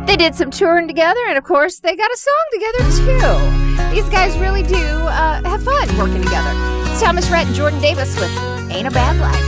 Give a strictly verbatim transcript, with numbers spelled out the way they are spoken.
They did some touring together, and of course, they got a song together too. These guys really do uh, have fun working together. It's Thomas Rhett and Jordan Davis with Ain't a Bad Life.